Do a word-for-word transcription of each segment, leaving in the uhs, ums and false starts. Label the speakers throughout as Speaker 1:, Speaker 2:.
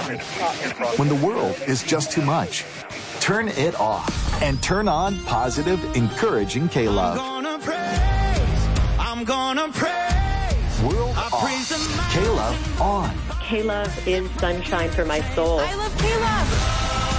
Speaker 1: When the world is just too much, turn it off and turn on positive, encouraging K-Love.
Speaker 2: I'm gonna praise, I'm gonna praise.
Speaker 1: World I off, K-Love on.
Speaker 3: K-Love is sunshine for my soul.
Speaker 4: I love K-Love.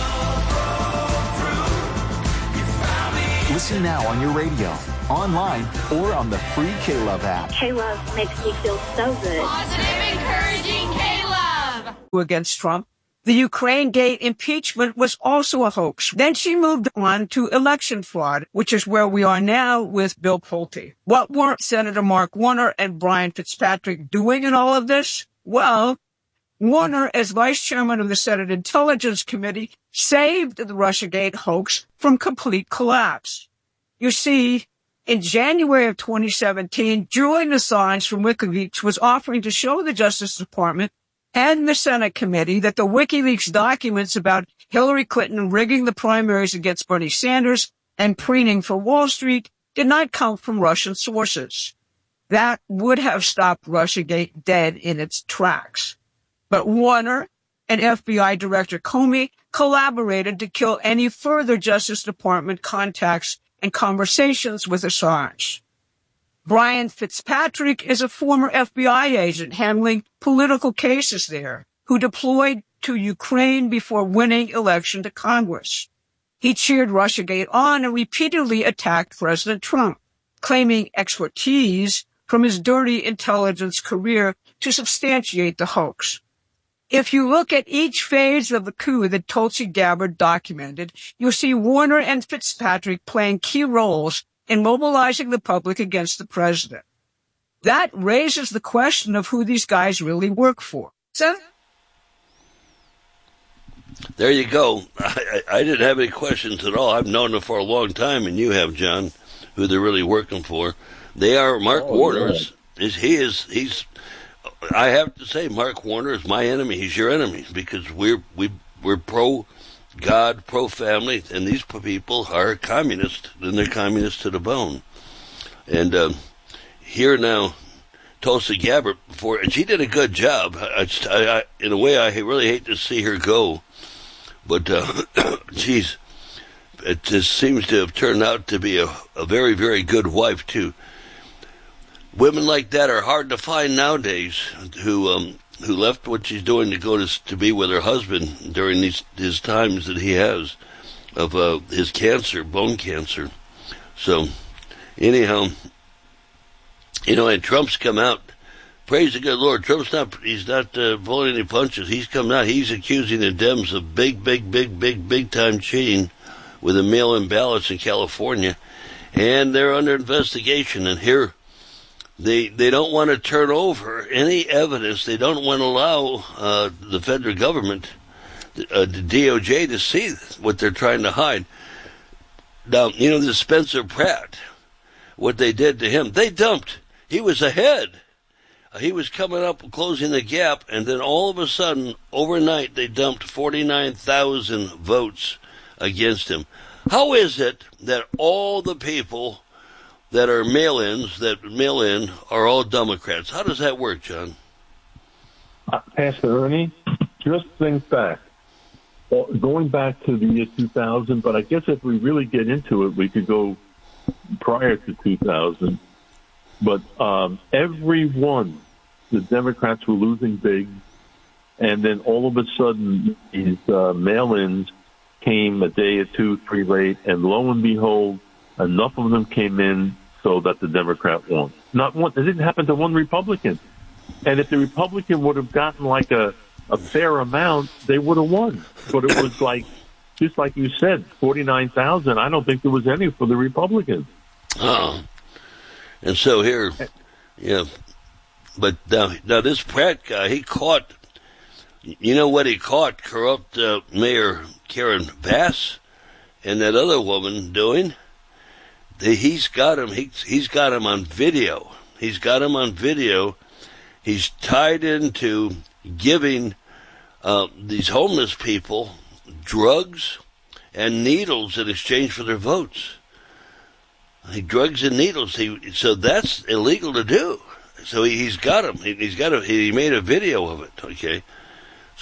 Speaker 1: Listen now on your radio, online, or on the free K-Love app.
Speaker 5: K-Love makes me feel so good.
Speaker 4: Positive, encouraging K-Love.
Speaker 6: Against Trump. The Ukraine Gate impeachment was also a hoax. Then she moved on to election fraud, which is where we are now with Bill Pulte. What were Senator Mark Warner and Brian Fitzpatrick doing in all of this? Well, Warner, as vice chairman of the Senate Intelligence Committee, saved the Russiagate hoax from complete collapse. You see, in January of twenty seventeen, Julian Assange from WikiLeaks was offering to show the Justice Department and the Senate committee that the WikiLeaks documents about Hillary Clinton rigging the primaries against Bernie Sanders and preening for Wall Street did not come from Russian sources. That would have stopped Russiagate dead in its tracks. But Warner and F B I Director Comey collaborated to kill any further Justice Department contacts and conversations with Assange. Brian Fitzpatrick is a former F B I agent handling political cases there, who deployed to Ukraine before winning election to Congress. He cheered Russiagate on and repeatedly attacked President Trump, claiming expertise from his dirty intelligence career to substantiate the hoax. If you look at each phase of the coup that Tulsi Gabbard documented, you'll see Warner and Fitzpatrick playing key roles in mobilizing the public against the president. That raises the question of who these guys really work for. So,
Speaker 7: there you go. I, I, I didn't have any questions at all. I've known them for a long time, and you have, John, who they're really working for. They are Mark oh, Warner's. Yeah. Is he is he's. I have to say, Mark Warner is my enemy. He's your enemy because we're we we're pro God, pro family, and these people are communist, and they're communist to the bone. And um, here now, Tulsi Gabbard, before, and she did a good job. I, I, I, in a way, I really hate to see her go, but uh, geez, it just seems to have turned out to be a, a very, very good wife too. Women like that are hard to find nowadays, who um, who left what she's doing to go to to be with her husband during these his times that he has of uh, his cancer, bone cancer. So, anyhow, you know, and Trump's come out. Praise the good Lord. Trump's not he's not uh, pulling any punches. He's come out. He's accusing the Dems of big, big, big, big, big time cheating with the mail-in ballots in California, and they're under investigation. And here. They they don't want to turn over any evidence. They don't want to allow uh, the federal government, uh, the D O J, to see what they're trying to hide. Now, you know, this Spencer Pratt, what they did to him, they dumped. He was ahead. Uh, he was coming up, closing the gap, and then all of a sudden, overnight, they dumped forty-nine thousand votes against him. How is it that all the people that are mail-ins, that mail in, are all Democrats? How does that work, John?
Speaker 8: Uh, Pastor Ernie, just think back. Well, going back to the year two thousand, but I guess if we really get into it, we could go prior to two thousand. But um, every one, the Democrats were losing big, and then all of a sudden, these uh, mail-ins came a day or two, three late, and lo and behold, enough of them came in so that the Democrat won. Not one. It didn't happen to one Republican. And if the Republican would have gotten like a, a fair amount, they would have won. But it was like, just like you said, forty-nine thousand. I don't think there was any for the Republicans.
Speaker 7: Oh. And so here, yeah. But now, now this Pratt guy, he caught, you know what he caught corrupt uh, Mayor Karen Bass and that other woman doing? He's got him. He, he's got him on video. He's got him on video. He's tied into giving uh, these homeless people drugs and needles in exchange for their votes. He drugs and needles. He so that's illegal to do. So he, he's got him. He, he's got a. He made a video of it. Okay,